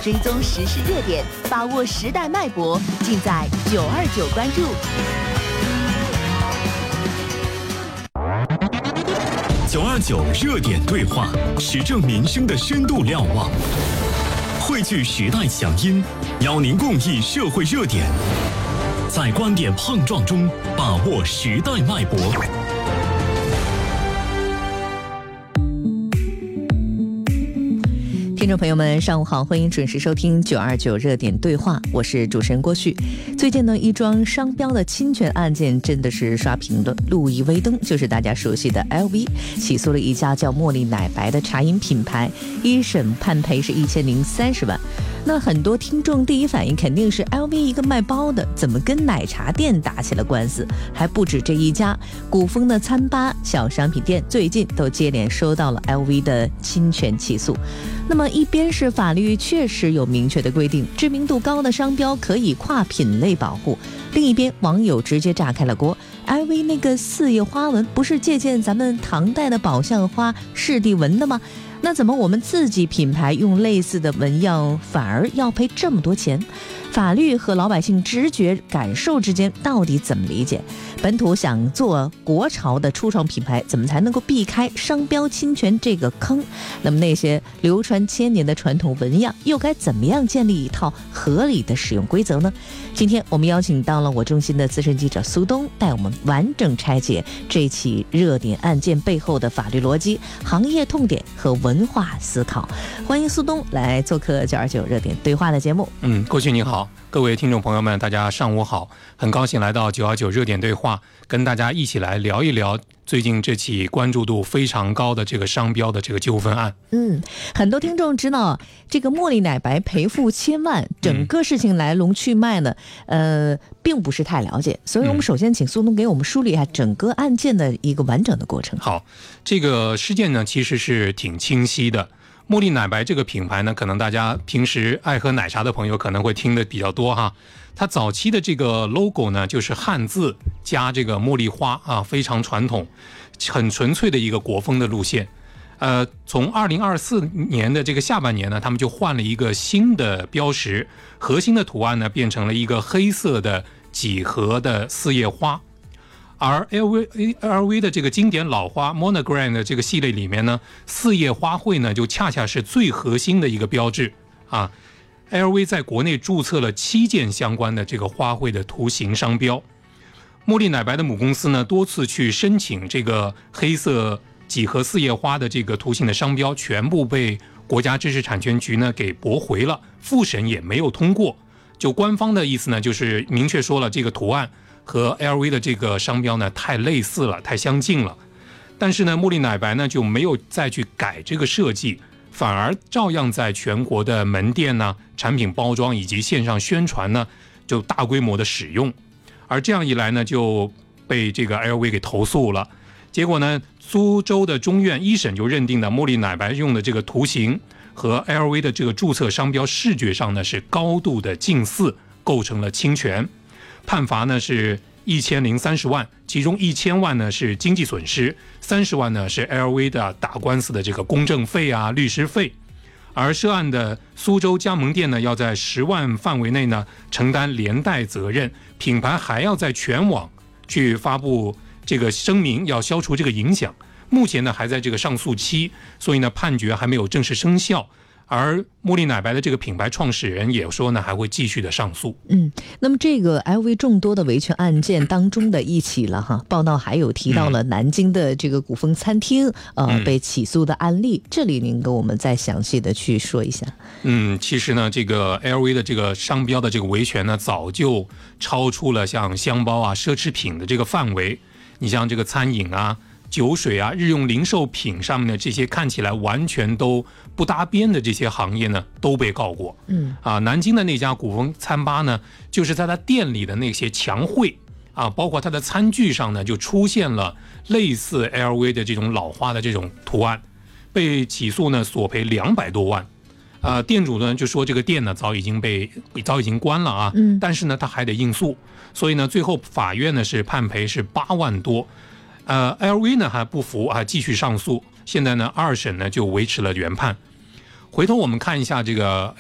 追踪时事热点，把握时代脉搏，尽在929关注。 929热点对话，时政民生的深度瞭望，汇聚时代强音，邀您共议社会热点，在观点碰撞中把握时代脉搏。 听众朋友们上午好，欢迎准时收听929热点对话，我是主持人郭旭。最近呢，一桩商标的侵权案件真的是刷屏了，路易威登就是大家熟悉的 LV 起诉了一家叫茉莉奶白的茶饮品牌，一审判赔是1030万。那很多听众第一反应肯定是 LV 一个卖包的，怎么跟奶茶店打起了官司？还不止这一家，古风的餐吧、小商品店最近都接连收到了 LV 的侵权起诉。那么一边是法律确实有明确的规定，知名度高的商标可以跨品类保护，另一边网友直接炸开了锅。LV 那个四叶花纹不是借鉴咱们唐代的宝相花赤地纹的吗？那怎么我们自己品牌用类似的纹样反而要赔这么多钱？法律和老百姓直觉感受之间到底怎么理解？本土想做国潮的初创品牌，怎么才能够避开商标侵权这个坑？那么那些流传千年的传统纹样又该怎么样建立一套合理的使用规则呢？今天我们邀请到了我中心的资深记者苏东，带我们完整拆解这起热点案件背后的法律逻辑、行业痛点和文化思考。欢迎苏东来做客929热点对话的节目。 郭旭你好，各位听众朋友们，大家上午好，很高兴来到929热点对话，跟大家一起来聊一聊最近这起关注度非常高的这个商标的这个纠纷案。 很多听众知道这个茉莉奶白赔付1000万，整个事情来龙去脉呢，并不是太了解，所以我们首先请苏东给我们梳理一下整个案件的一个完整的过程。 好，这个事件呢其实是挺清晰的。茉莉奶白这个品牌呢，可能大家平时爱喝奶茶的朋友可能会听的比较多哈。它早期的这个 logo 呢，就是汉字加这个茉莉花啊，非常传统，很纯粹的一个国风的路线。从2024年的这个下半年呢，他们就换了一个新的标识，核心的图案呢变成了一个黑色的几何的四叶花。而 LV 的这个经典老花 Monogram 的这个系列里面呢，四叶花卉呢就恰恰是最核心的一个标志啊。LV 在国内注册了7件相关的这个花卉的图形商标。茉莉奶白的母公司呢多次去申请这个黑色几何四叶花的这个图形的商标，全部被国家知识产权局呢给驳回了，复审也没有通过。就官方的意思呢，就是明确说了这个图案和 LV 的这个商标呢太类似了，太相近了。但是呢，茉莉奶白呢就没有再去改这个设计，反而照样在全国的门店呢、产品包装以及线上宣传呢就大规模的使用。而这样一来呢，就被这个 LV 给投诉了。结果呢，苏州的中院一审就认定了茉莉奶白用的这个图形和 LV 的这个注册商标视觉上呢是高度的近似，构成了侵权。判罚呢是1030万，其中1000万呢是经济损失，30万呢是 LV 的打官司的这个公证费啊、律师费。而涉案的苏州加盟店呢，要在10万范围内呢承担连带责任，品牌还要在全网去发布这个声明，要消除这个影响。目前呢还在这个上诉期，所以呢判决还没有正式生效。而茉莉奶白的这个品牌创始人也说呢，还会继续的上诉。 那么这个 LV 众多的维权案件当中的一起了哈，报道还有提到了南京的这个古风餐厅被起诉的案例，这里您给我们再详细的去说一下。 其实呢，这个 LV 的这个商标的这个维权呢，早就超出了像箱包啊、奢侈品的这个范围。你像这个餐饮啊、酒水啊、日用零售品上面的这些看起来完全都不搭边的这些行业呢，都被告过。南京的那家古风餐吧呢，就是在他店里的那些墙绘啊，包括他的餐具上呢，就出现了类似 LV 的这种老花的这种图案，被起诉呢索赔200多万。店主呢就说这个店呢早已经关了啊，但是呢他还得应诉，所以呢最后法院呢是判赔是8万多。LV 呢还不服啊，继续上诉。现在呢2审呢就维持了原判。回头我们看一下这个